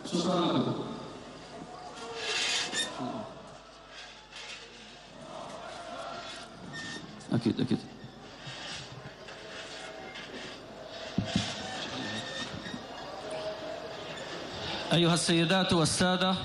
شكرا لكم. أكيد. أيها السيدات والسادة،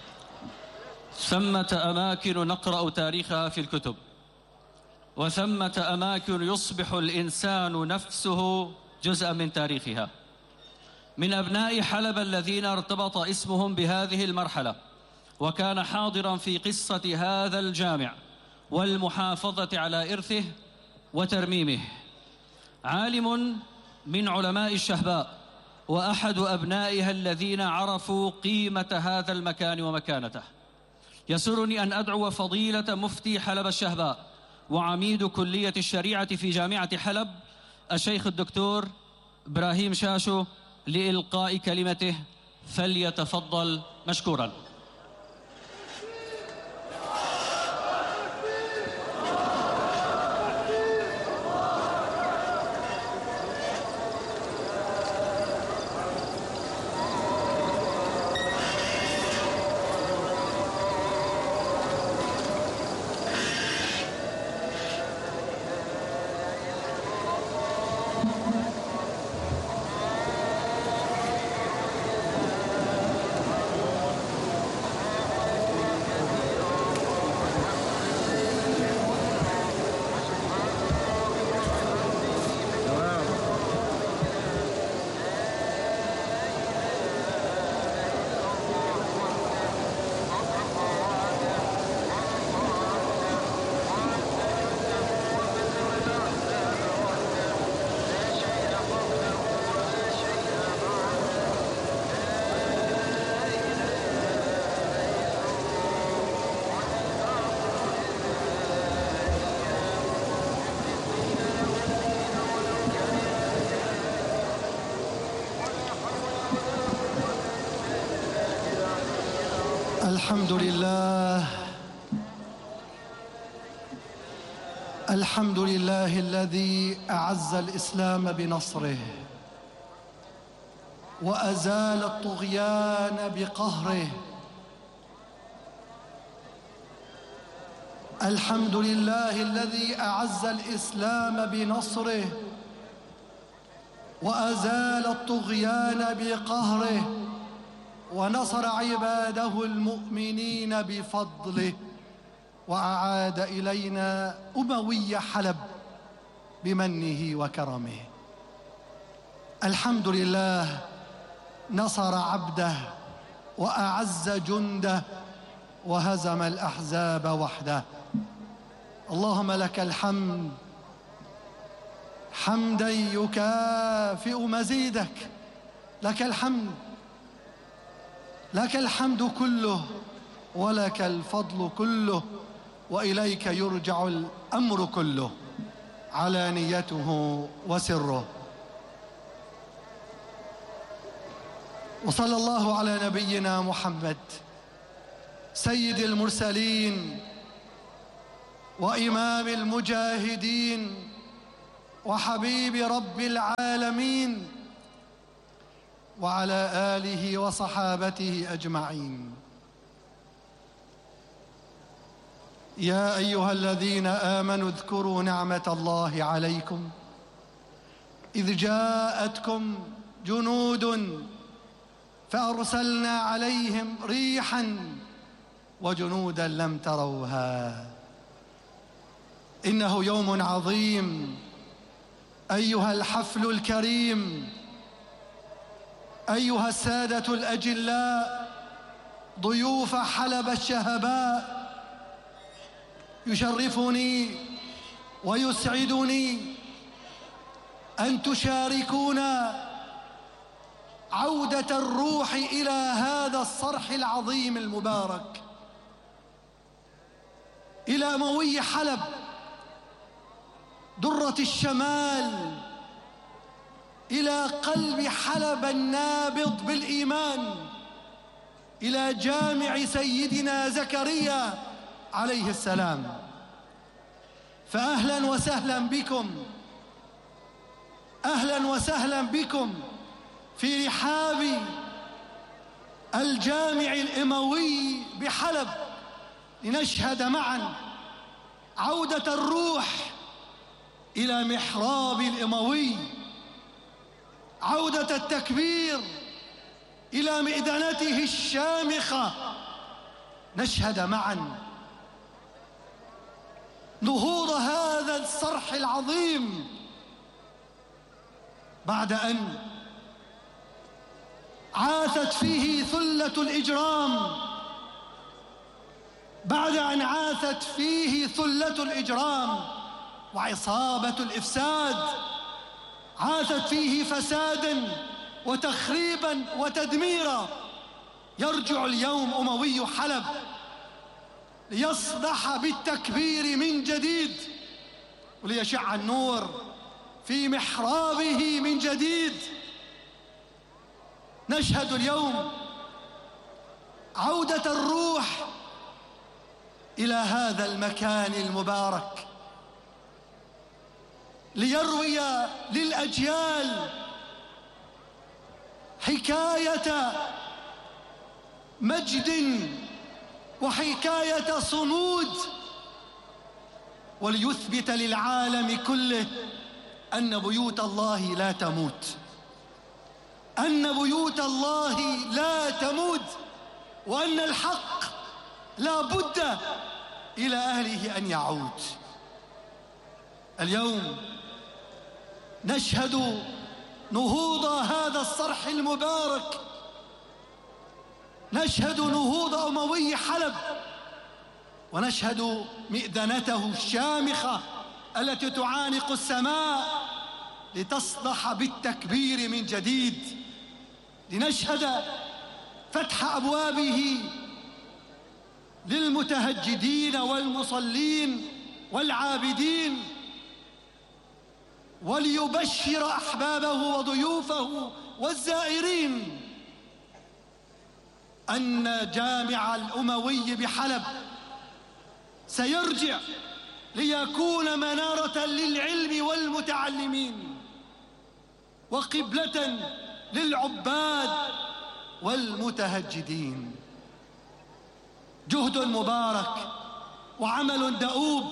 ثمة أماكن نقرأ تاريخها في الكتب، وثمة أماكن يصبح الإنسان نفسه جزءا من تاريخها. من أبناء حلب الذين ارتبط اسمهم بهذه المرحلة وكان حاضرا في قصة هذا الجامع والمحافظة على إرثه وترميمه عالم من علماء الشهباء، وأحد أبنائها الذين عرفوا قيمة هذا المكان ومكانته. يسرني أن أدعو فضيلة مفتي حلب الشهباء وعميد كلية الشريعة في جامعة حلب الشيخ الدكتور إبراهيم شاشو لإلقاء كلمته، فليتفضل مشكورا. الحمد لله الذي أعز الإسلام بنصره وأزال الطغيان بقهره. الحمد لله الذي أعز الإسلام بنصره وأزال الطغيان بقهره ونصر عباده المؤمنين بفضله، وأعاد إلينا أموي حلب بمنه وكرمه. الحمد لله نصر عبده وأعز جنده وهزم الأحزاب وحده. اللهم لك الحمد حمدا يكافئ مزيدك. لك الحمد، لك الحمد كله ولك الفضل كله، وإليك يرجع الأمر كله، علانيته وسره. وصلى الله على نبينا محمد سيد المرسلين وإمام المجاهدين وحبيب رب العالمين، وعلى آله وصحابته أجمعين. يا أيها الذين آمنوا اذكروا نعمة الله عليكم إذ جاءتكم جنود فأرسلنا عليهم ريحا وجنودا لم تروها. إنه يوم عظيم أيها الحفل الكريم، أيها السادة الأجلاء، ضيوف حلب الشهباء. يشرفني ويسعدني أن تشاركونا عودة الروح إلى هذا الصرح العظيم المبارك، إلى موي حلب، درة الشمال، إلى قلب حلب النابض بالإيمان، إلى جامع سيدنا زكريا عليه السلام. فأهلا وسهلا بكم، أهلا وسهلا بكم في رحاب الجامع الأموي بحلب لنشهد معا عودة الروح إلى محراب الأموي، عودة التكبير إلى مئذنته الشامخة. نشهد معا نهوض هذا الصرح العظيم بعد أن عاثت فيه ثلة الإجرام، بعد أن عاثت فيه ثلة الإجرام وعصابة الإفساد، عاثت فيه فسادا وتخريبا وتدميرا. يرجع اليوم أموي حلب ليصدح بالتكبير من جديد وليشع النور في محرابه من جديد. نشهد اليوم عودة الروح إلى هذا المكان المبارك ليروي للأجيال حكاية مجد وحكاية صمود، وليثبت للعالم كله أن بيوت الله لا تموت، أن بيوت الله لا تموت، وأن الحق لا بد إلى أهله أن يعود. اليوم نشهد نهوض هذا الصرح المبارك، نشهد نهوض أموي حلب، ونشهد مئذنته الشامخة التي تعانق السماء لتصدح بالتكبير من جديد، لنشهد فتح أبوابه للمتهجدين والمصلين والعابدين، وليبشر أحبابه وضيوفه والزائرين أن جامع الأموي بحلب سيرجع ليكون منارة للعلم والمتعلمين وقبلة للعباد والمتهجدين. جهد مبارك وعمل دؤوب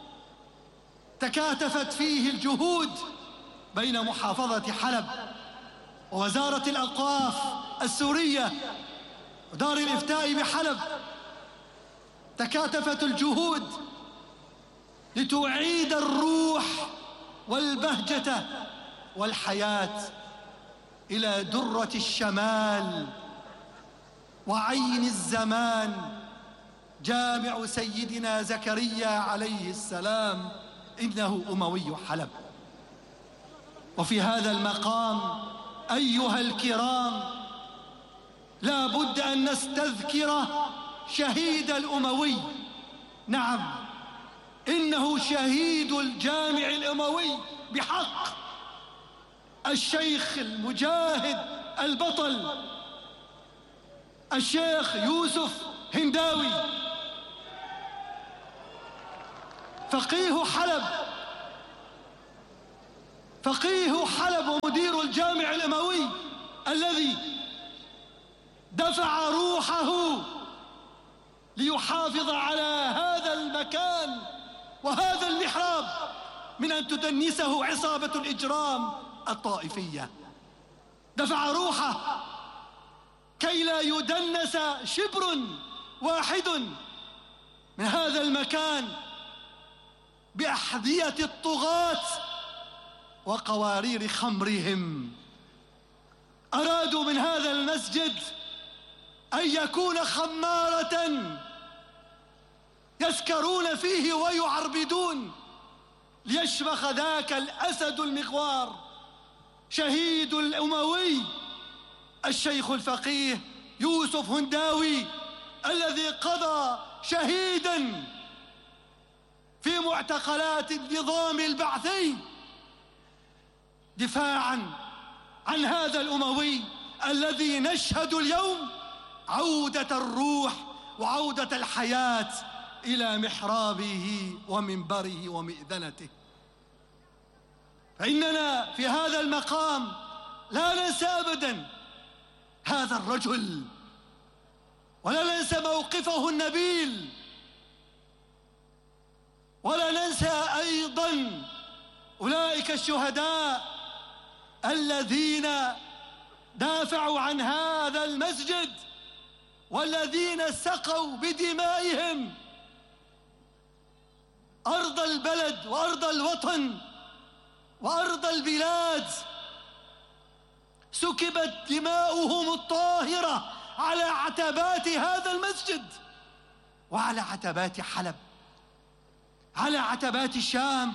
تكاتفت فيه الجهود بين محافظة حلب ووزارة الأوقاف السورية ودار الإفتاء بحلب. تكاتفت الجهود لتعيد الروح والبهجة والحياة إلى درة الشمال وعين الزمان، جامع سيدنا زكريا عليه السلام، إنه أموي حلب. وفي هذا المقام أيها الكرام لا بد أن نستذكر شهيد الأموي. نعم، إنه شهيد الجامع الأموي بحق، الشيخ المجاهد البطل الشيخ يوسف هنداوي، فقيه حلب، فقيه حلب ومدير الجامع الأموي الذي دفع روحه ليحافظ على هذا المكان وهذا المحراب من أن تدنسه عصابة الإجرام الطائفية. دفع روحه كي لا يدنس شبر واحد من هذا المكان بأحذية الطغاة وقوارير خمرهم. أرادوا من هذا المسجد أن يكون خمارة يسكرون فيه ويعربدون، ليشمخ ذاك الأسد المغوار شهيد الأموي الشيخ الفقيه يوسف هنداوي، الذي قضى شهيدا في معتقلات النظام البعثي دفاعا عن هذا الأموي الذي نشهد اليوم عودة الروح وعودة الحياة إلى محرابه ومنبره ومئذنته. فإننا في هذا المقام لا ننسى أبدا هذا الرجل ولا ننسى موقفه النبيل، ولا ننسى أيضا أولئك الشهداء الذين دافعوا عن هذا المسجد، والذين سقوا بدمائهم أرض البلد وأرض الوطن وأرض البلاد. سكبت دماؤهم الطاهرة على عتبات هذا المسجد وعلى عتبات حلب، على عتبات الشام.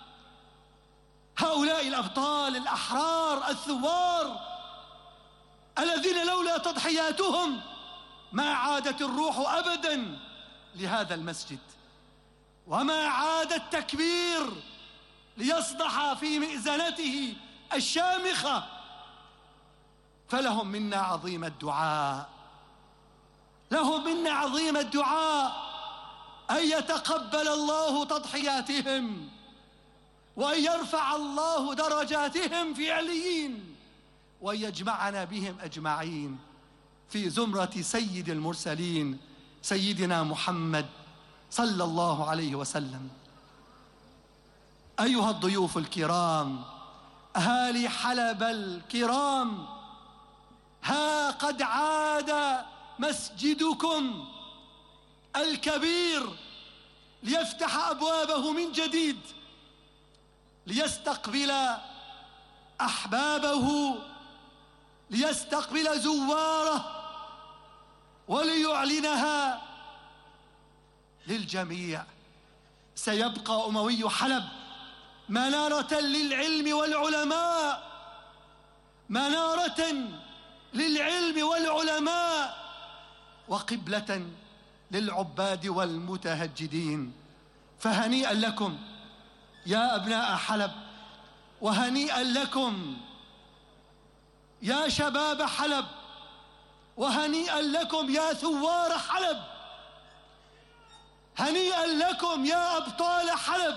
هؤلاء الأبطال الأحرار الثوار الذين لولا تضحياتهم ما عادت الروح أبدا لهذا المسجد، وما عاد التكبير ليصدح في مئذنته الشامخة. فلهم منا عظيم الدعاء، لهم منا عظيم الدعاء أن يتقبل الله تضحياتهم، وأن يرفع الله درجاتهم في عليين، وأن يجمعنا بهم أجمعين في زمرة سيد المرسلين سيدنا محمد صلى الله عليه وسلم. أيها الضيوف الكرام، أهالي حلب الكرام، ها قد عاد مسجدكم الكبير ليفتح أبوابه من جديد، ليستقبل أحبابه، ليستقبل زواره، وليعلنها للجميع. سيبقى أموي حلب منارة للعلم والعلماء، منارة للعلم والعلماء، وقبلة للعباد والمتهجدين. فهنيئا لكم يا أبناء حلب، وهنيئا لكم يا شباب حلب، وهنيئا لكم يا ثوار حلب، هنيئا لكم يا أبطال حلب،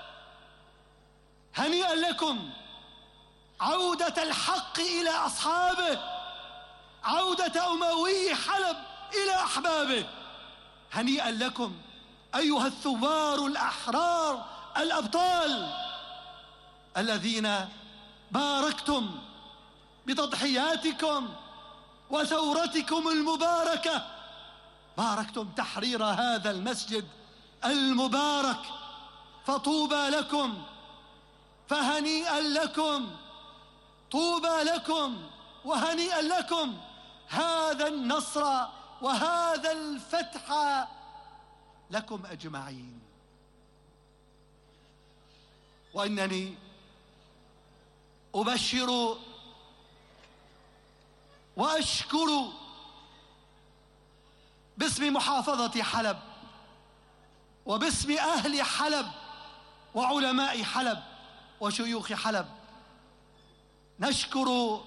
هنيئا لكم عودة الحق إلى أصحابه، عودة أموي حلب إلى أحبابه. هنيئا لكم أيها الثوار الأحرار الأبطال الذين باركتم بتضحياتكم وثورتكم المباركة، باركتم تحرير هذا المسجد المبارك. فطوبى لكم، فهنيئا لكم، طوبى لكم وهنيئا لكم. هذا النصر وهذا الفتح لكم أجمعين. وإنني أبشر وأشكر باسم محافظة حلب وباسم أهل حلب وعلماء حلب وشيوخ حلب، نشكر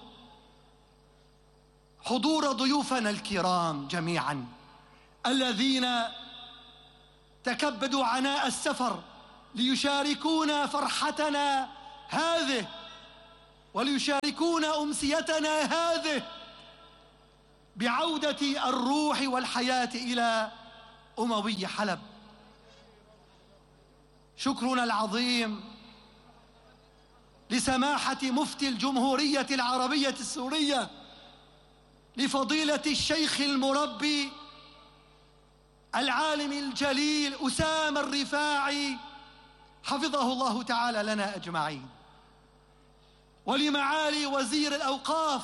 حضور ضيوفنا الكرام جميعا الذين تكبدوا عناء السفر ليشاركونا فرحتنا هذه وليشاركونا أمسيتنا هذه بعودة الروح والحياة إلى أموي حلب. شكرنا العظيم لسماحة مفتي الجمهورية العربية السورية لفضيلة الشيخ المربي العالم الجليل أسامة الرفاعي حفظه الله تعالى لنا أجمعين، ولمعالي وزير الأوقاف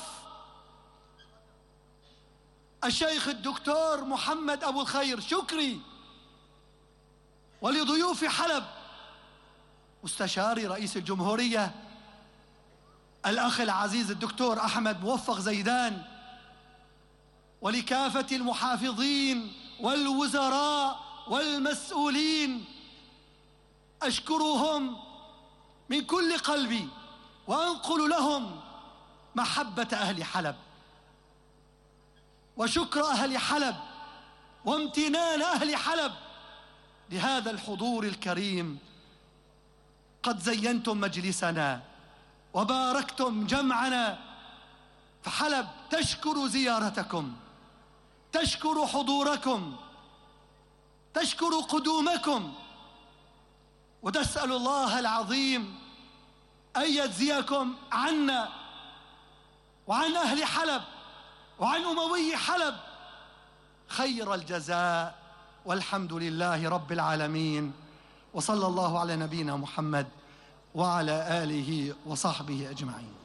الشيخ الدكتور محمد أبو الخير شكري، ولضيوف حلب مستشار رئيس الجمهورية الأخ العزيز الدكتور أحمد موفق زيدان، ولكافة المحافظين والوزراء والمسؤولين. أشكرهم من كل قلبي وأنقل لهم محبة أهل حلب وشكر أهل حلب وامتنان أهل حلب لهذا الحضور الكريم. قد زينتم مجلسنا وباركتم جمعنا، فحلب تشكر زيارتكم، تشكر حضوركم، تشكر قدومكم، وتسأل الله العظيم أن يجزيكم عنا وعن أهل حلب وعن أموي حلب خير الجزاء، والحمد لله رب العالمين. وصلى الله على نبينا محمد وعلى آله وصحبه أجمعين.